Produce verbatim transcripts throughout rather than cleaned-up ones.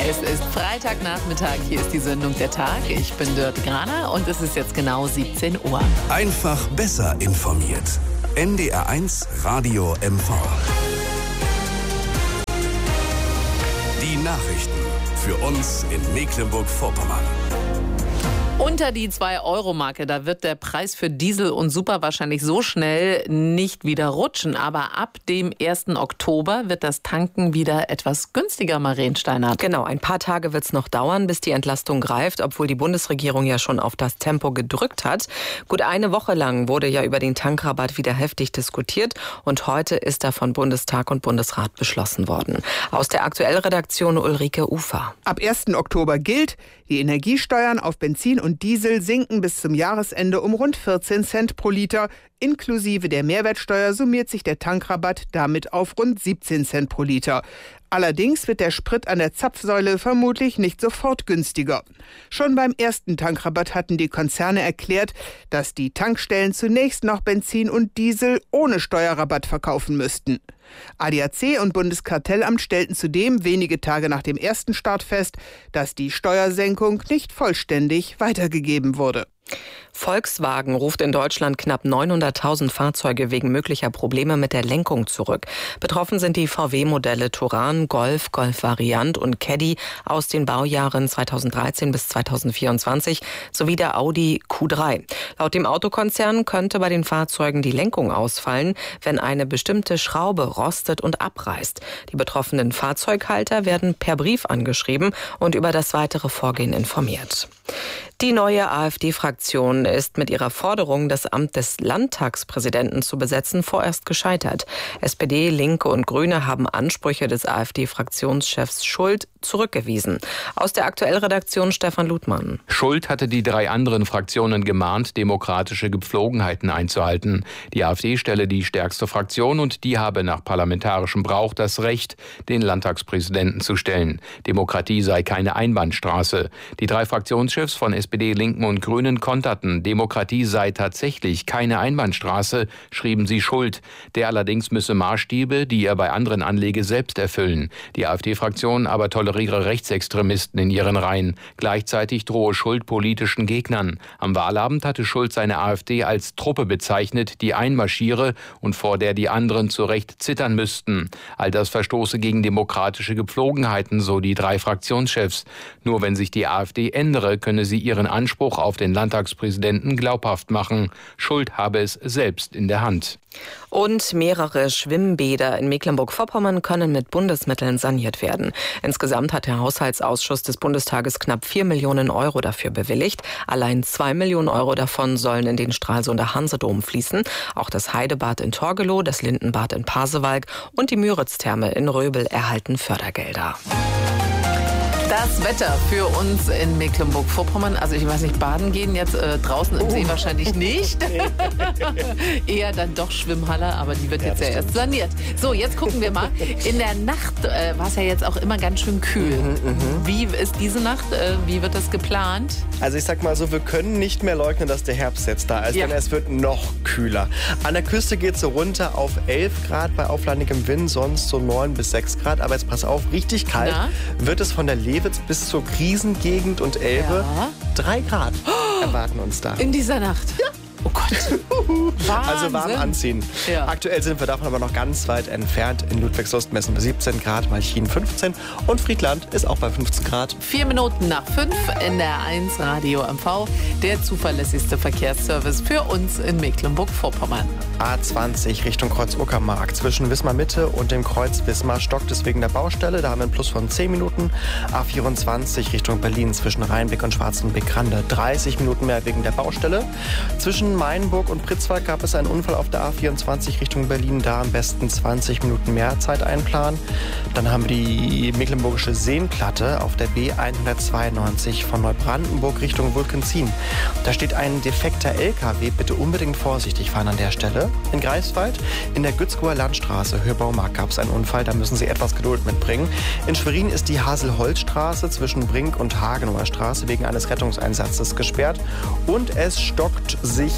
Es ist Freitagnachmittag, hier ist die Sendung Der Tag. Ich bin Dörte Graner und es ist jetzt genau siebzehn Uhr. Einfach besser informiert. N D R eins Radio M V. Die Nachrichten für uns in Mecklenburg-Vorpommern. Unter die zwei Euro Marke, da wird der Preis für Diesel und Super wahrscheinlich so schnell nicht wieder rutschen. Aber ab dem ersten Oktober wird das Tanken wieder etwas günstiger, Maren Steinert. Genau, ein paar Tage wird es noch dauern, bis die Entlastung greift, obwohl die Bundesregierung ja schon auf das Tempo gedrückt hat. Gut eine Woche lang wurde ja über den Tankrabatt wieder heftig diskutiert und heute ist er von Bundestag und Bundesrat beschlossen worden. Aus der Aktuellredaktion Ulrike Ufer. Ab ersten Oktober gilt, die Energiesteuern auf Benzin und Diesel sinken bis zum Jahresende um rund vierzehn Cent pro Liter. Inklusive der Mehrwertsteuer summiert sich der Tankrabatt damit auf rund siebzehn Cent pro Liter. Allerdings wird der Sprit an der Zapfsäule vermutlich nicht sofort günstiger. Schon beim ersten Tankrabatt hatten die Konzerne erklärt, dass die Tankstellen zunächst noch Benzin und Diesel ohne Steuerrabatt verkaufen müssten. A D A C und Bundeskartellamt stellten zudem wenige Tage nach dem ersten Start fest, dass die Steuersenkung nicht vollständig weitergegeben wurde. Volkswagen ruft in Deutschland knapp neunhunderttausend Fahrzeuge wegen möglicher Probleme mit der Lenkung zurück. Betroffen sind die V W-Modelle Touran, Golf, Golf Variant und Caddy aus den Baujahren zweitausenddreizehn bis zweitausendvierundzwanzig sowie der Audi Q drei. Laut dem Autokonzern könnte bei den Fahrzeugen die Lenkung ausfallen, wenn eine bestimmte Schraube rostet und abreißt. Die betroffenen Fahrzeughalter werden per Brief angeschrieben und über das weitere Vorgehen informiert. Die neue AfD-Fraktion ist mit ihrer Forderung, das Amt des Landtagspräsidenten zu besetzen, vorerst gescheitert. S P D, Linke und Grüne haben Ansprüche des AfD-Fraktionschefs Schult zurückgewiesen. Aus der Aktuellredaktion Stefan Ludmann. Schult hatte die drei anderen Fraktionen gemahnt, demokratische Gepflogenheiten einzuhalten. Die AfD stelle die stärkste Fraktion und die habe nach parlamentarischem Brauch das Recht, den Landtagspräsidenten zu stellen. Demokratie sei keine Einbahnstraße. Die drei Fraktionschefs von S P D, Linken und Grünen konterten, Demokratie sei tatsächlich keine Einbahnstraße, schrieben sie Schult. Der allerdings müsse Maßstäbe, die er bei anderen anlege, selbst erfüllen. Die AfD-Fraktion aber toleriere Rechtsextremisten in ihren Reihen. Gleichzeitig drohe Schult politischen Gegnern. Am Wahlabend hatte Schult seine AfD als Truppe bezeichnet, die einmarschiere und vor der die anderen zu Recht zittern müssten. All das verstoße gegen demokratische Gepflogenheiten, so die drei Fraktionschefs. Nur wenn sich die AfD ändere, könne sie ihren Anspruch auf den Landtagspräsidenten glaubhaft machen. Schult habe es selbst in der Hand. Und mehrere Schwimmbäder in Mecklenburg-Vorpommern können mit Bundesmitteln saniert werden. Insgesamt hat der Haushaltsausschuss des Bundestages knapp vier Millionen Euro dafür bewilligt. Allein zwei Millionen Euro davon sollen in den Stralsunder Hansedom fließen. Auch das Heidebad in Torgelow, das Lindenbad in Pasewalk und die Müritz-Therme in Röbel erhalten Fördergelder. Das Wetter für uns in Mecklenburg-Vorpommern, also ich weiß nicht, baden gehen jetzt äh, draußen im uh. See wahrscheinlich nicht. Eher dann doch Schwimmhalle, aber die wird ja, jetzt ja erst saniert. So, jetzt gucken wir mal. In der Nacht äh, war es ja jetzt auch immer ganz schön kühl. Mhm, mh. Wie ist diese Nacht? Äh, wie wird das geplant? Also ich sag mal so, wir können nicht mehr leugnen, dass der Herbst jetzt da ist, ja. Denn es wird noch kühler. An der Küste geht es so runter auf elf Grad bei auflandigem Wind, sonst so neun bis sechs Grad. Aber jetzt pass auf, richtig kalt Na? wird es von der Lewe bis zur Krisengegend und Elbe. Ja. Drei Grad erwarten uns da. In dieser Nacht? Ja. Oh Gott. Also warm anziehen. Ja. Aktuell sind wir davon aber noch ganz weit entfernt. In Ludwigslust messen wir siebzehn Grad, Malchin fünfzehn und Friedland ist auch bei fünfzehn Grad. Vier Minuten nach fünf in der eins Radio M V, der zuverlässigste Verkehrsservice für uns in Mecklenburg-Vorpommern. A zwanzig Richtung Kreuz-Uckermark. Zwischen Wismar Mitte und dem Kreuz Wismar stockt es wegen der Baustelle. Da haben wir einen Plus von zehn Minuten. A vierundzwanzig Richtung Berlin zwischen Rheinbeck und Schwarzenbeck-Rande. dreißig Minuten mehr wegen der Baustelle. Zwischen Mainburg und Pritzwalk gab es einen Unfall auf der A vierundzwanzig Richtung Berlin. Da am besten zwanzig Minuten mehr Zeit einplanen. Dann haben wir die Mecklenburgische Seenplatte auf der B hundertzweiundneunzig von Neubrandenburg Richtung Wulkenzin. Da steht ein defekter L K W. Bitte unbedingt vorsichtig fahren an der Stelle. In Greifswald in der Gützkower Landstraße, Höhe Baumarkt, gab es einen Unfall. Da müssen Sie etwas Geduld mitbringen. In Schwerin ist die Haselholzstraße zwischen Brink und Hagenower Straße wegen eines Rettungseinsatzes gesperrt. Und es stockt sich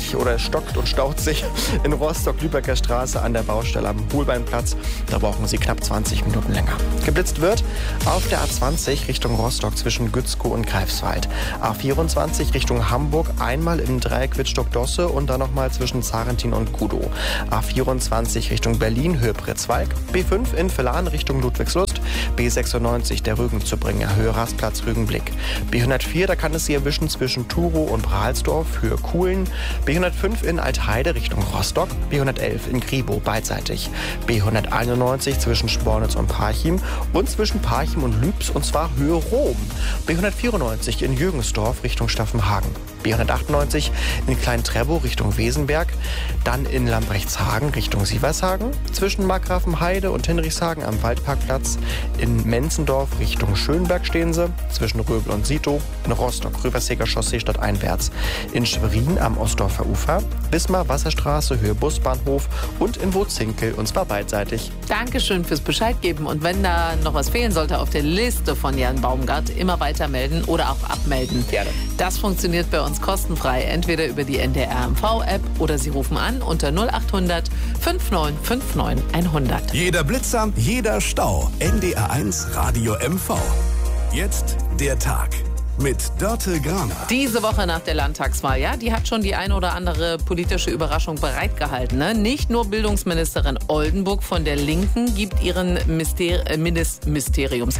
sich oder es stockt und staut sich in Rostock-Lübecker Straße an der Baustelle am Holbeinplatz. Da brauchen Sie knapp zwanzig Minuten länger. Geblitzt wird auf der A zwanzig Richtung Rostock zwischen Gützkow und Greifswald. A vierundzwanzig Richtung Hamburg einmal im Dreieck Wittstock-Dosse und dann nochmal zwischen Zarentin und Kudow. A vierundzwanzig Richtung Berlin, Höhe Pritzwalk. B fünf in Villan Richtung Ludwigslust. B sechsundneunzig der Rügen-Zubringer, Höhe Rastplatz Rügenblick. B hundertvier, da kann es Sie erwischen zwischen Turow und Prahlsdorf, Höhe Kuhlen. B hundertfünf in Altheide Richtung Rostock. B hundertelf in Gribow beidseitig. B hunderteinundneunzig zwischen Spornitz und Parchim und zwischen Parchim und Lübs und zwar Höhe Rom. B hundertvierundneunzig in Jürgensdorf Richtung Staffenhagen. B hundertachtundneunzig in Klein-Trebow Richtung Wesenberg. Dann in Lambrechtshagen Richtung Sievershagen. Zwischen Markgrafenheide und Hinrichshagen am Waldparkplatz. In Menzendorf Richtung Schönberg stehen sie. Zwischen Röbel und Sito. In Rostock Rüverseger Chaussee stadteinwärts. In Schwerin am Ostdorfer Ufer. Wismar Wasserstraße Höhe Busbahnhof. Und in Wutzinkel und zwar beidseitig. Dankeschön fürs Bescheid geben. Und wenn da noch was fehlen sollte auf der Liste von Jan Baumgart, immer weiter melden oder auch abmelden. Gerne. Das funktioniert bei uns kostenfrei, entweder über die N D R M V-App oder Sie rufen an unter null achthundert fünfundneunzig neunundfünfzig hundert. Jeder Blitzer, jeder Stau. N D R eins Radio M V. Jetzt der Tag mit Dörte Graner. Diese Woche nach der Landtagswahl, ja, die hat schon die ein oder andere politische Überraschung bereitgehalten. Ne? Nicht nur Bildungsministerin Oldenburg von der Linken gibt ihren Myster- äh, Minis- Mysteriums,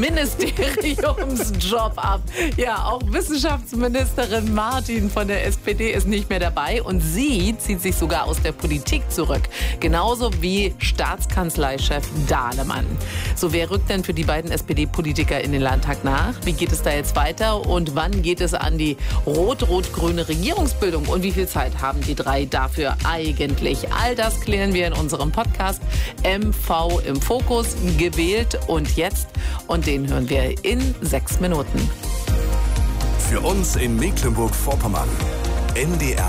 Ministeriumsjob ab. Ja, auch Wissenschaftsministerin Martin von der S P D ist nicht mehr dabei und sie zieht sich sogar aus der Politik zurück. Genauso wie Staatskanzleichef Dahlemann. So, wer rückt denn für die beiden S P D-Politiker in den Landtag nach? Wie geht es da jetzt weiter? Und wann geht es an die rot-rot-grüne Regierungsbildung? Und wie viel Zeit haben die drei dafür eigentlich? All das klären wir in unserem Podcast M V im Fokus, gewählt und jetzt. Und den hören wir in sechs Minuten. Für uns in Mecklenburg-Vorpommern. N D R